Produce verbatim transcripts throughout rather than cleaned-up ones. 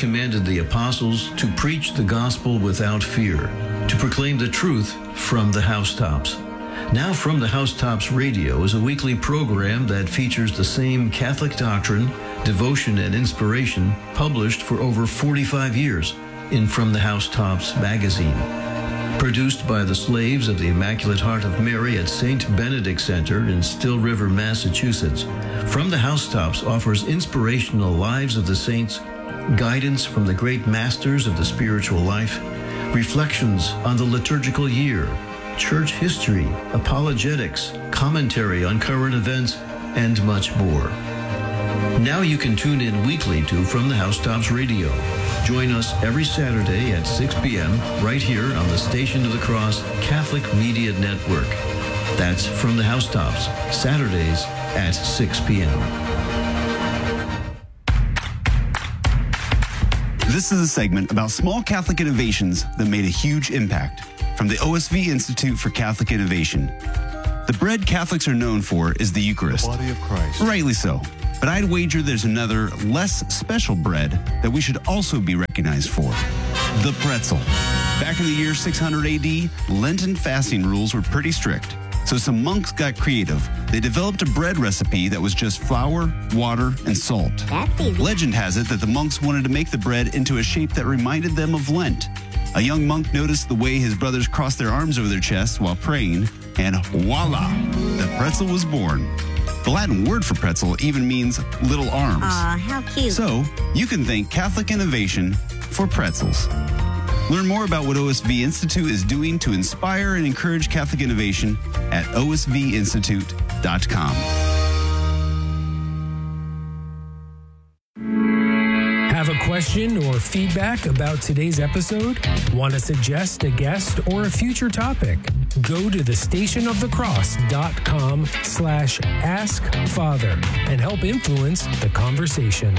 commanded the apostles to preach the gospel without fear, to proclaim the truth from the housetops. Now From the Housetops Radio is a weekly program that features the same Catholic doctrine, devotion, and inspiration published for over forty-five years in From the Housetops magazine. Produced by the slaves of the Immaculate Heart of Mary at Saint Benedict Center in Still River, Massachusetts, From the Housetops offers inspirational lives of the saints, guidance from the great masters of the spiritual life, reflections on the liturgical year, church history, apologetics, commentary on current events, and much more. Now you can tune in weekly to From the Housetops Radio. Join us every Saturday at six p.m. right here on the Station of the Cross Catholic Media Network. That's From the Housetops, Saturdays at six p.m. This is a segment about small Catholic innovations that made a huge impact from the O S V Institute for Catholic Innovation. The bread Catholics are known for is the Eucharist. The body of Christ. Rightly so. But I'd wager there's another, less special bread that we should also be recognized for. The pretzel. Back in the year six hundred A D, Lenten fasting rules were pretty strict. So some monks got creative. They developed a bread recipe that was just flour, water, and salt. That's easy. Legend has it that the monks wanted to make the bread into a shape that reminded them of Lent. A young monk noticed the way his brothers crossed their arms over their chests while praying, and voila, the pretzel was born. The Latin word for pretzel even means little arms. Aw, how cute. So, you can thank Catholic Innovation for pretzels. Learn more about what O S V Institute is doing to inspire and encourage Catholic innovation at O S V institute dot com. Have a question or feedback about today's episode? Want to suggest a guest or a future topic? Go to the station of the cross dot com slash ask father and help influence the conversation.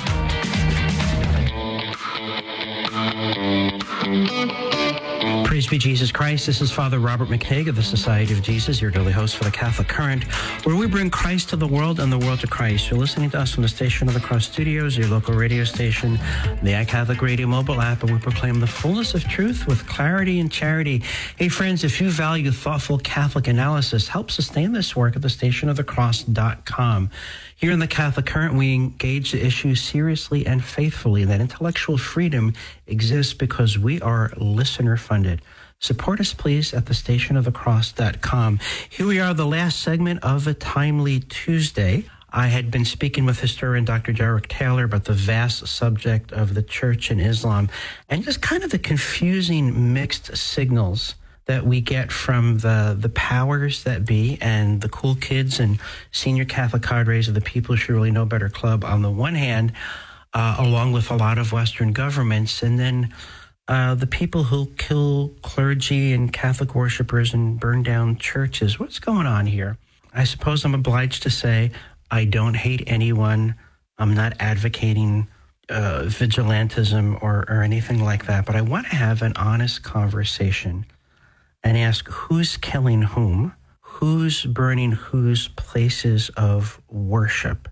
Praise be Jesus Christ. This is Father Robert McTague of the Society of Jesus, your daily host for the Catholic Current, where we bring Christ to the world and the world to Christ. You're listening to us from the Station of the Cross Studios, your local radio station, the iCatholic Radio mobile app, and we proclaim the fullness of truth with clarity and charity. Hey, friends, if you value thoughtful Catholic analysis, help sustain this work at the station of the cross dot com. Here in the Catholic Current, we engage the issue seriously and faithfully. That intellectual freedom exists because we are listener-funded. Support us, please, at the station of the cross dot com. Here we are, the last segment of a Timely Tuesday. I had been speaking with historian Doctor Derek Taylor about the vast subject of the Church and Islam and just kind of the confusing mixed signals that we get from the, the powers that be and the cool kids and senior Catholic cadres of the People Who Should Really Know Better Club on the one hand, uh, along with a lot of Western governments, and then uh, the people who kill clergy and Catholic worshipers and burn down churches. What's going on here? I suppose I'm obliged to say I don't hate anyone. I'm not advocating uh, vigilantism or, or anything like that, but I want to have an honest conversation and ask who's killing whom, who's burning whose places of worship,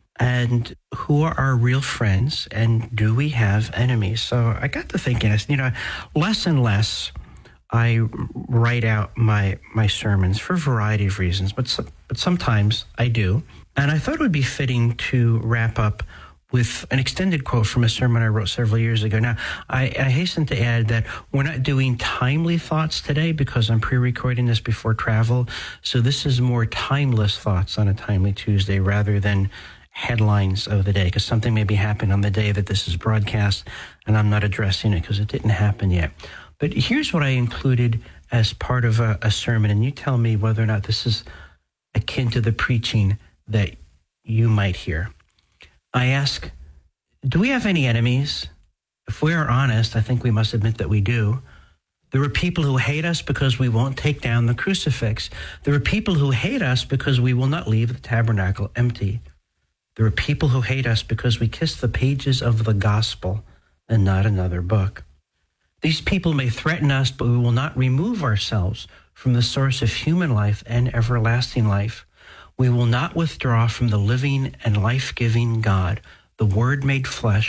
and who are our real friends, and do we have enemies? So I got to thinking, you know, less and less I write out my my sermons for a variety of reasons, but so, but sometimes I do. And I thought it would be fitting to wrap up with an extended quote from a sermon I wrote several years ago. Now, I, I hasten to add that we're not doing timely thoughts today because I'm pre-recording this before travel. So this is more timeless thoughts on a Timely Tuesday rather than headlines of the day, because something may be happening on the day that this is broadcast and I'm not addressing it because it didn't happen yet. But here's what I included as part of a, a sermon, and you tell me whether or not this is akin to the preaching that you might hear. I ask, do we have any enemies? If we are honest, I think we must admit that we do. There are people who hate us because we won't take down the crucifix. There are people who hate us because we will not leave the tabernacle empty. There are people who hate us because we kiss the pages of the gospel and not another book. These people may threaten us, but we will not remove ourselves from the source of human life and everlasting life. We will not withdraw from the living and life-giving God, the Word made flesh,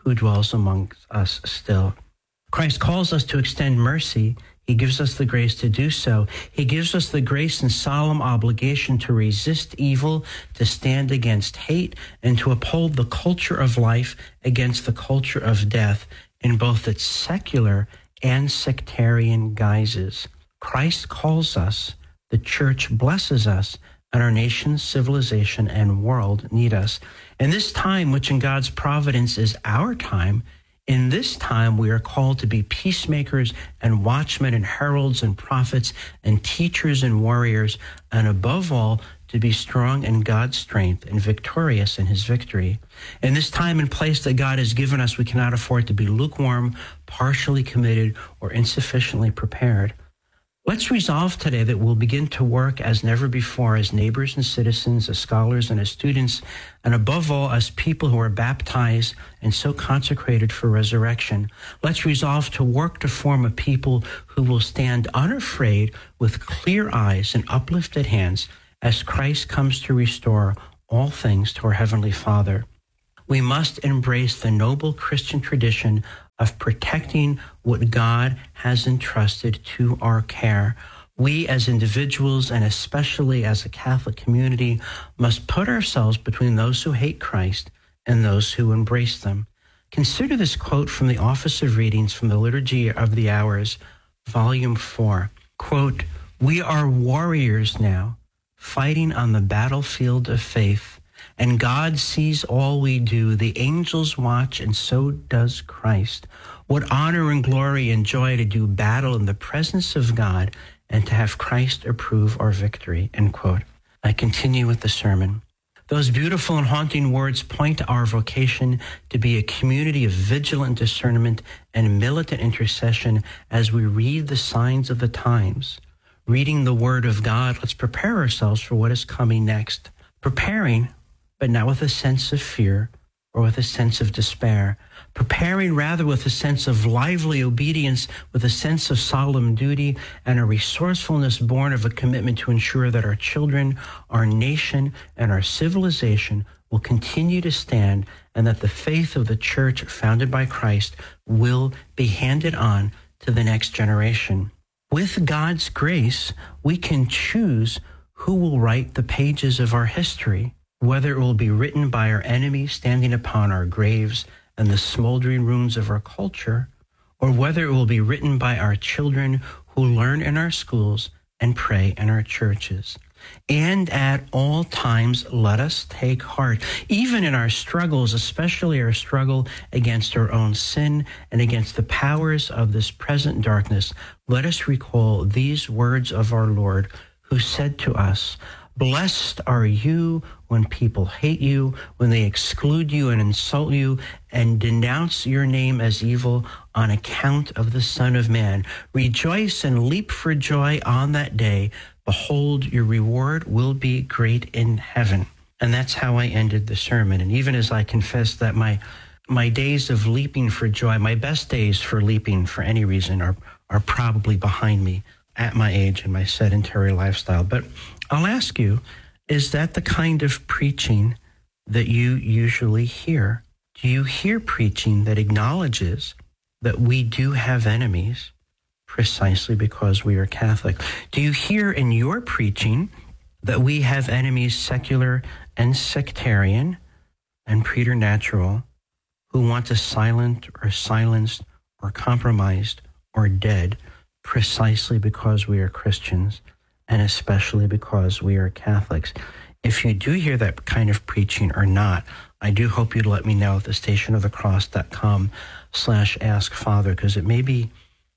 who dwells among us still. Christ calls us to extend mercy. He gives us the grace to do so. He gives us the grace and solemn obligation to resist evil, to stand against hate, and to uphold the culture of life against the culture of death in both its secular and sectarian guises. Christ calls us, the church blesses us, and our nation, civilization, and world need us. In this time, which in God's providence is our time, in this time we are called to be peacemakers and watchmen and heralds and prophets and teachers and warriors, and above all, to be strong in God's strength and victorious in his victory. In this time and place that God has given us, we cannot afford to be lukewarm, partially committed, or insufficiently prepared. Let's resolve today that we'll begin to work as never before as neighbors and citizens, as scholars and as students, and above all, as people who are baptized and so consecrated for resurrection. Let's resolve to work to form a people who will stand unafraid with clear eyes and uplifted hands as Christ comes to restore all things to our Heavenly Father. We must embrace the noble Christian tradition of protecting what God has entrusted to our care. We as individuals, and especially as a Catholic community, must put ourselves between those who hate Christ and those who embrace them. Consider this quote from the Office of Readings from the Liturgy of the Hours, Volume four. Quote, "We are warriors now, fighting on the battlefield of faith, and God sees all we do. The angels watch, and so does Christ. What honor and glory and joy to do battle in the presence of God and to have Christ approve our victory." End quote. I continue with the sermon. Those beautiful and haunting words point to our vocation to be a community of vigilant discernment and militant intercession as we read the signs of the times. Reading the Word of God, let's prepare ourselves for what is coming next. Preparing, but not with a sense of fear or with a sense of despair. Preparing rather with a sense of lively obedience, with a sense of solemn duty, and a resourcefulness born of a commitment to ensure that our children, our nation, and our civilization will continue to stand, and that the faith of the church founded by Christ will be handed on to the next generation. With God's grace, we can choose who will write the pages of our history, whether it will be written by our enemies standing upon our graves and the smoldering ruins of our culture, or whether it will be written by our children who learn in our schools and pray in our churches. And at all times, let us take heart, even in our struggles, especially our struggle against our own sin and against the powers of this present darkness. Let us recall these words of our Lord, who said to us, "Blessed are you when people hate you, when they exclude you and insult you and denounce your name as evil on account of the Son of Man. Rejoice and leap for joy on that day. Behold, your reward will be great in heaven." And that's how I ended the sermon. And even as I confess that my my days of leaping for joy, my best days for leaping for any reason are, are probably behind me at my age and my sedentary lifestyle. But I'll ask you, is that the kind of preaching that you usually hear? Do you hear preaching that acknowledges that we do have enemies precisely because we are Catholic? Do you hear in your preaching that we have enemies, secular and sectarian and preternatural, who want us silent or silenced or compromised or dead precisely because we are Christians, and especially because we are Catholics? If you do hear that kind of preaching or not, I do hope you'd let me know at the stationofthecross.com slash ask Father, because it may be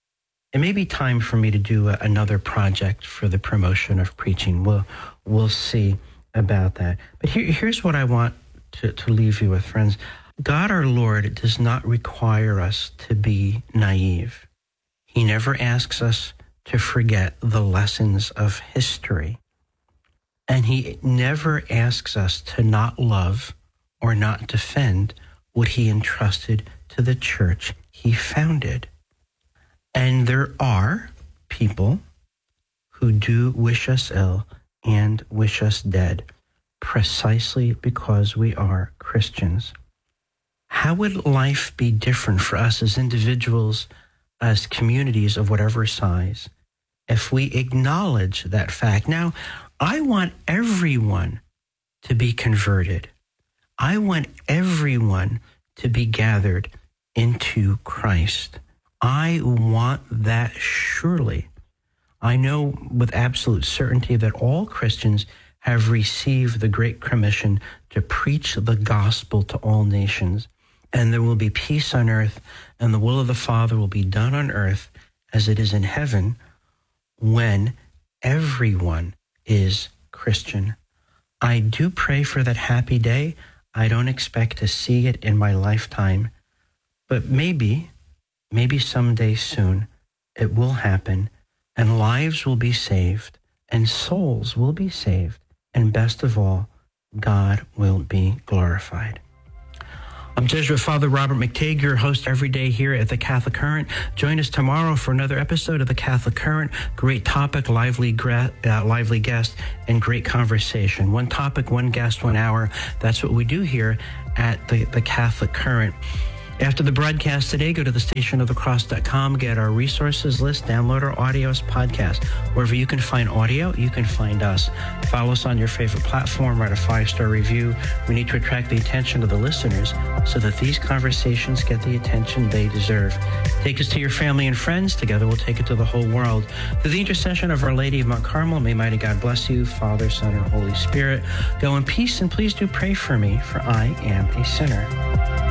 it may be time for me to do a, another project for the promotion of preaching. We'll we'll see about that. But here, here's what I want to, to leave you with, friends. God our Lord does not require us to be naive. He never asks us to forget the lessons of history. And he never asks us to not love or not defend what he entrusted to the church he founded. And there are people who do wish us ill and wish us dead precisely because we are Christians. how would life be different for us as individuals, as communities of whatever size, if we acknowledge that fact? Now, I want everyone to be converted. I want everyone to be gathered into Christ. I want that surely. I know with absolute certainty that all Christians have received the Great Commission to preach the gospel to all nations, and there will be peace on earth, and the will of the Father will be done on earth as it is in heaven when everyone is Christian. I do pray for that happy day. I don't expect to see it in my lifetime, but maybe, maybe someday soon it will happen, and lives will be saved, and souls will be saved, and best of all, God will be glorified. I'm Jesuit Father Robert McTague, your host every day here at the Catholic Current. Join us tomorrow for another episode of the Catholic Current. Great topic, lively, gra- uh, lively guest, and great conversation. One topic, one guest, one hour. That's what we do here at the, the Catholic Current. After the broadcast today, go to the station of the cross dot com, get our resources list, download our audios podcast. Wherever you can find audio, you can find us. Follow us on your favorite platform, write a five-star review. We need to attract the attention of the listeners so that these conversations get the attention they deserve. Take us to your family and friends. Together we'll take it to the whole world. Through the intercession of Our Lady of Mount Carmel, may mighty God bless you, Father, Son, and Holy Spirit. Go in peace, and please do pray for me, for I am a sinner.